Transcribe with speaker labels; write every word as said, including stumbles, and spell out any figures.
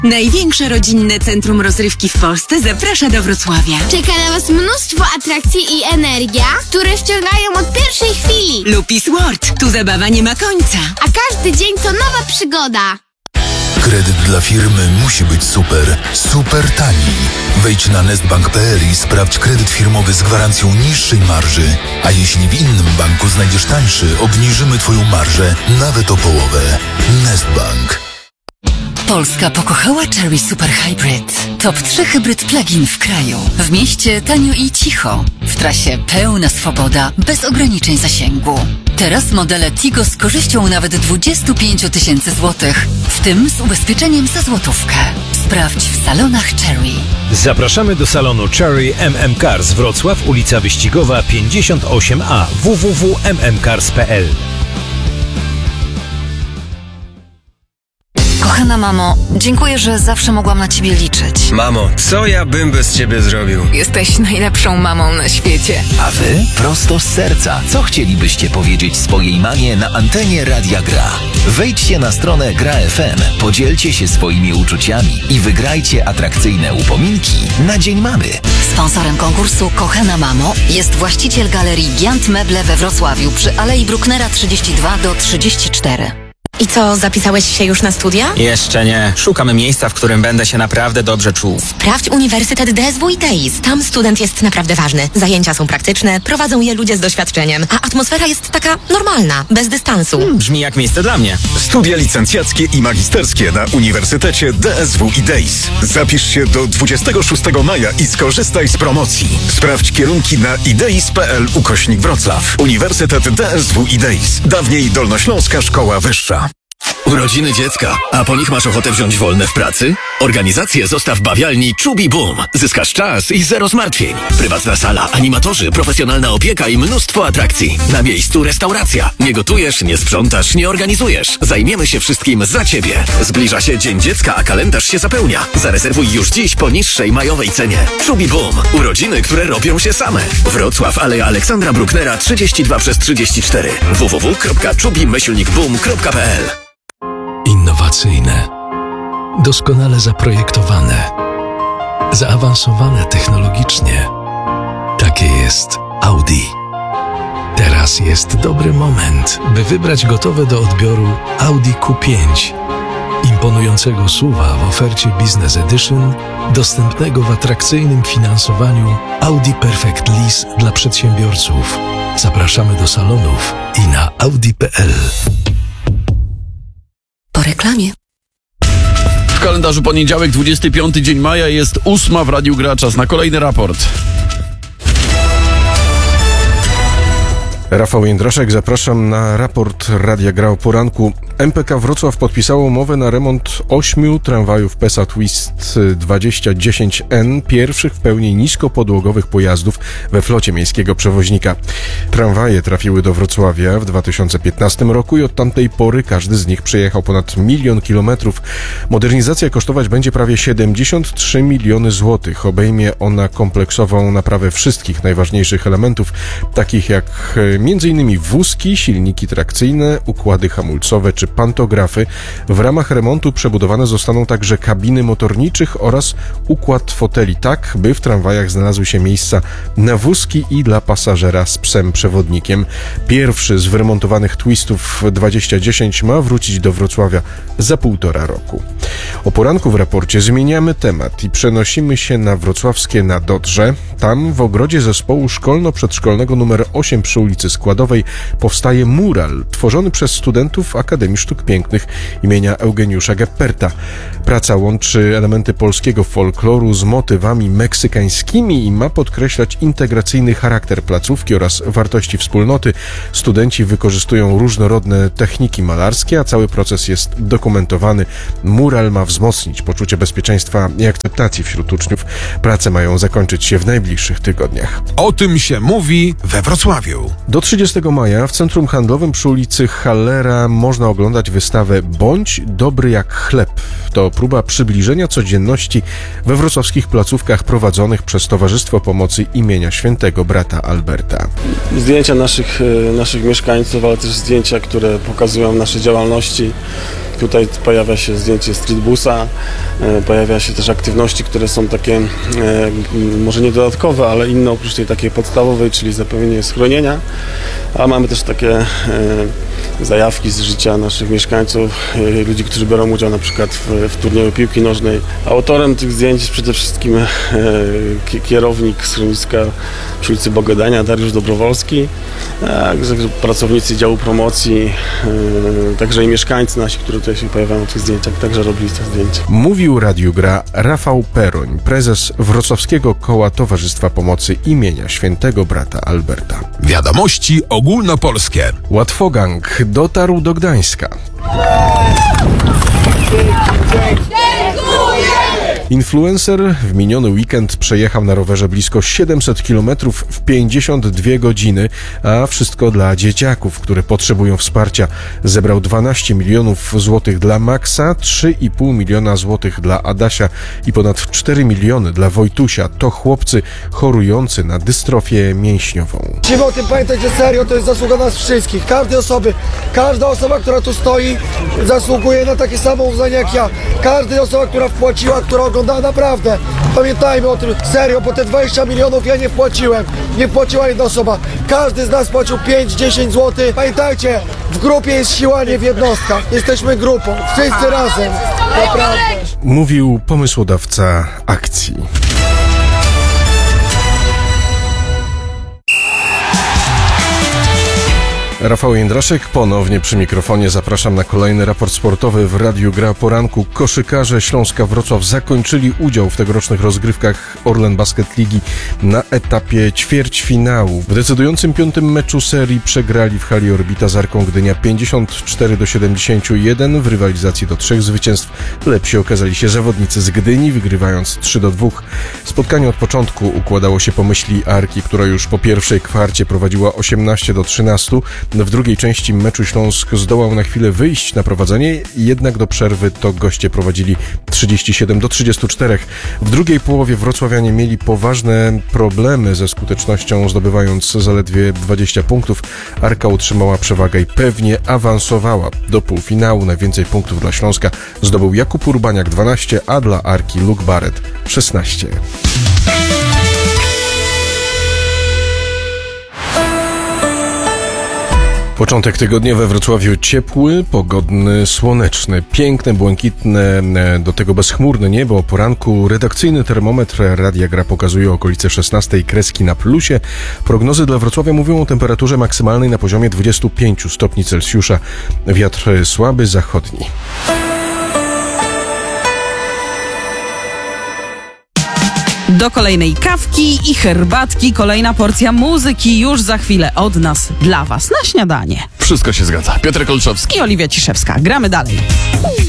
Speaker 1: Największe rodzinne centrum rozrywki w Polsce zaprasza do Wrocławia.
Speaker 2: Czeka na Was mnóstwo atrakcji i energia, które ściągają od pierwszej chwili.
Speaker 1: Lupis World. Tu zabawa nie ma końca.
Speaker 2: A każdy dzień to nowa przygoda.
Speaker 3: Kredyt dla firmy musi być super, super tani. Wejdź na nestbank kropka p l i sprawdź kredyt firmowy z gwarancją niższej marży. A jeśli w innym banku znajdziesz tańszy, obniżymy Twoją marżę nawet o połowę. Nestbank.
Speaker 4: Polska pokochała Chery Super Hybrid. Top trzy hybryd plug-in w kraju. W mieście tanio i cicho. W trasie pełna swoboda, bez ograniczeń zasięgu. Teraz modele Tigo z korzyścią nawet dwadzieścia pięć tysięcy złotych, w tym z ubezpieczeniem za złotówkę. Sprawdź w salonach Chery.
Speaker 5: Zapraszamy do salonu Chery M M Cars Wrocław, ulica Wyścigowa pięćdziesiąt osiem A, w w w kropka m m cars kropka p l.
Speaker 4: Kochana mamo, dziękuję, że zawsze mogłam na ciebie liczyć.
Speaker 6: Mamo, co ja bym bez ciebie zrobił?
Speaker 4: Jesteś najlepszą mamą na świecie.
Speaker 7: A wy? Prosto z serca. Co chcielibyście powiedzieć swojej mamie na antenie Radia Gra? Wejdźcie na stronę Gra F M, podzielcie się swoimi uczuciami i wygrajcie atrakcyjne upominki na Dzień Mamy.
Speaker 4: Sponsorem konkursu Kochana Mamo jest właściciel galerii Giant Meble we Wrocławiu przy Alei Brucknera trzydzieści dwa do trzydzieści cztery.
Speaker 8: I co, zapisałeś się już na studia?
Speaker 6: Jeszcze nie. Szukamy miejsca, w którym będę się naprawdę dobrze czuł.
Speaker 8: Sprawdź Uniwersytet D S W i T I S. Tam student jest naprawdę ważny. Zajęcia są praktyczne, prowadzą je ludzie z doświadczeniem, a atmosfera jest taka normalna, bez dystansu.
Speaker 6: Hmm, brzmi jak miejsce dla mnie.
Speaker 9: Studia licencjackie i magisterskie na Uniwersytecie D S W i T I S. Zapisz się do dwudziestego szóstego maja i skorzystaj z promocji. Sprawdź kierunki na ideis kropka p l ukośnik Wrocław. Uniwersytet D S W i T I S. Dawniej Dolnośląska Szkoła Wyższa.
Speaker 10: Urodziny dziecka, a po nich masz ochotę wziąć wolne w pracy? Organizację zostaw w bawialni Chubby Boom. Zyskasz czas i zero zmartwień. Prywatna sala, animatorzy, profesjonalna opieka i mnóstwo atrakcji. Na miejscu restauracja. Nie gotujesz, nie sprzątasz, nie organizujesz. Zajmiemy się wszystkim za Ciebie. Zbliża się Dzień Dziecka, a kalendarz się zapełnia. Zarezerwuj już dziś po niższej majowej cenie. Chubby Boom. Urodziny, które robią się same. Wrocław, Aleja Aleksandra Brucknera trzydzieści dwa przez trzydzieści cztery. w w w kropka chubby boom kropka p l.
Speaker 11: Innowacyjne, doskonale zaprojektowane, zaawansowane technologicznie. Takie jest Audi. Teraz jest dobry moment, by wybrać gotowe do odbioru Audi Q pięć. Imponującego suva w ofercie Business Edition, dostępnego w atrakcyjnym finansowaniu Audi Perfect Lease dla przedsiębiorców. Zapraszamy do salonów i na audi kropka p l.
Speaker 4: Po reklamie.
Speaker 12: W kalendarzu poniedziałek, dwudziesty piąty dzień maja, jest ósma w Radiu Gra. Czas na kolejny raport.
Speaker 13: Rafał Jędraszek, zapraszam na raport Radia Gra o poranku. M P K Wrocław podpisało umowę na remont ośmiu tramwajów PESA Twist dwadzieścia dziesięć N, pierwszych w pełni niskopodłogowych pojazdów we flocie miejskiego przewoźnika. Tramwaje trafiły do Wrocławia w dwa tysiące piętnastym roku i od tamtej pory każdy z nich przejechał ponad milion kilometrów. Modernizacja kosztować będzie prawie siedemdziesiąt trzy miliony złotych. Obejmie ona kompleksową naprawę wszystkich najważniejszych elementów, takich jak między innymi wózki, silniki trakcyjne, układy hamulcowe czy pantografy. W ramach remontu przebudowane zostaną także kabiny motorniczych oraz układ foteli, tak by w tramwajach znalazły się miejsca na wózki i dla pasażera z psem przewodnikiem. Pierwszy z wyremontowanych Twistów dwadzieścia dziesięć ma wrócić do Wrocławia za półtora roku. O poranku w raporcie zmieniamy temat i przenosimy się na wrocławskie Nadodrze. Tam w ogrodzie zespołu szkolno-przedszkolnego numer osiem przy ulicy Składowej powstaje mural tworzony przez studentów Akademii Sztuk Pięknych imienia Eugeniusza Gepperta. Praca łączy elementy polskiego folkloru z motywami meksykańskimi i ma podkreślać integracyjny charakter placówki oraz wartości wspólnoty. Studenci wykorzystują różnorodne techniki malarskie, a cały proces jest dokumentowany. Mural ma wzmocnić poczucie bezpieczeństwa i akceptacji wśród uczniów. Prace mają zakończyć się w najbliższych tygodniach.
Speaker 14: O tym się mówi we Wrocławiu.
Speaker 13: Do trzydziestego maja w centrum handlowym przy ulicy Hallera można oglądać wystawę Bądź dobry jak chleb. To próba przybliżenia codzienności we wrocławskich placówkach prowadzonych przez Towarzystwo Pomocy imienia Świętego Brata Alberta.
Speaker 15: Zdjęcia naszych, naszych mieszkańców, ale też zdjęcia, które pokazują nasze działalności, Tutaj pojawia się zdjęcie streetbusa, pojawia się też aktywności, które są takie może nie dodatkowe, ale inne oprócz tej takiej podstawowej, czyli zapewnienie schronienia, a mamy też takie zajawki z życia naszych mieszkańców, ludzi, którzy biorą udział na przykład w, w turnieju piłki nożnej. Autorem tych zdjęć jest przede wszystkim e, kierownik schroniska przy ulicy Bogadania, Dariusz Dobrowolski, także pracownicy działu promocji, e, także i mieszkańcy nasi, którzy tutaj się pojawiają w tych zdjęciach, także robili te zdjęcia.
Speaker 13: Mówił Radiu Gra Rafał Peroń, prezes Wrocławskiego Koła Towarzystwa Pomocy imienia Świętego Brata Alberta.
Speaker 14: Wiadomości ogólnopolskie.
Speaker 13: Łatwogang dotarł do Gdańska. Influencer w miniony weekend przejechał na rowerze blisko siedemset kilometrów w pięćdziesiąt dwie godziny, a wszystko dla dzieciaków, które potrzebują wsparcia. Zebrał dwanaście milionów złotych dla Maxa, trzy i pół miliona złotych dla Adasia i ponad cztery miliony dla Wojtusia. To chłopcy chorujący na dystrofię mięśniową.
Speaker 16: Musimy o tym pamiętać, że serio to jest zasługa nas wszystkich, każdej osoby. Każda osoba, która tu stoi, zasługuje na takie samo uznanie jak ja. Każda osoba, która wpłaciła, która oglądała, naprawdę. Pamiętajmy o tym, serio, bo te dwadzieścia milionów ja nie wpłaciłem. Nie wpłaciła jedna osoba. Każdy z nas płacił pięć dziesięć złotych. Pamiętajcie, w grupie jest siła, nie w jednostkach. Jesteśmy grupą, wszyscy razem. Naprawdę.
Speaker 13: Mówił pomysłodawca akcji. Rafał Jędraszek ponownie przy mikrofonie. Zapraszam na kolejny raport sportowy w Radiu Gra Poranku. Koszykarze Śląska Wrocław zakończyli udział w tegorocznych rozgrywkach Orlen Basket Ligi na etapie ćwierćfinału. W decydującym piątym meczu serii przegrali w hali Orbita z Arką Gdynia pięćdziesiąt cztery do siedemdziesięciu jeden. W rywalizacji do trzech zwycięstw lepsi okazali się zawodnicy z Gdyni, wygrywając trzy do dwóch. Spotkanie od początku układało się po myśli Arki, która już po pierwszej kwarcie prowadziła osiemnaście do trzynastu. W drugiej części meczu Śląsk zdołał na chwilę wyjść na prowadzenie, jednak do przerwy to goście prowadzili trzydzieści siedem do trzydziestu czterech. W drugiej połowie wrocławianie mieli poważne problemy ze skutecznością, zdobywając zaledwie dwadzieścia punktów. Arka utrzymała przewagę i pewnie awansowała do półfinału. Najwięcej punktów dla Śląska zdobył Jakub Urbaniak dwanaście, a dla Arki Luke Barrett szesnaście. Początek tygodnia we Wrocławiu ciepły, pogodny, słoneczny, piękne, błękitne, do tego bezchmurne niebo. O poranku redakcyjny termometr Radia Gra pokazuje okolice szesnastej kreski na plusie. Prognozy dla Wrocławia mówią o temperaturze maksymalnej na poziomie dwudziestu pięciu stopni Celsjusza. Wiatr słaby, zachodni.
Speaker 1: Do kolejnej kawki i herbatki kolejna porcja muzyki już za chwilę od nas dla was na śniadanie.
Speaker 12: Wszystko się zgadza. Piotr Kolczowski
Speaker 1: i Oliwia Ciszewska. Gramy dalej.